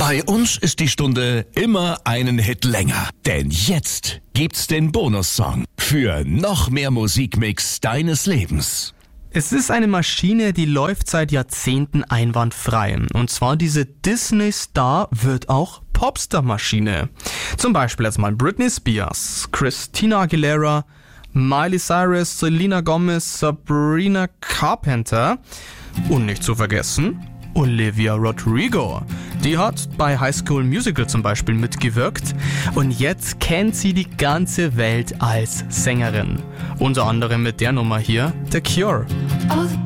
Bei uns ist die Stunde immer einen Hit länger. Denn jetzt gibt's den Bonussong für noch mehr Musikmix deines Lebens. Es ist eine Maschine, die läuft seit Jahrzehnten einwandfrei. Und zwar diese Disney-Star wird auch Popstar-Maschine. Zum Beispiel jetzt mal Britney Spears, Christina Aguilera, Miley Cyrus, Selena Gomez, Sabrina Carpenter und nicht zu vergessen Olivia Rodrigo. Die hat bei High School Musical zum Beispiel mitgewirkt und jetzt kennt sie die ganze Welt als Sängerin. Unter anderem mit der Nummer hier, The Cure.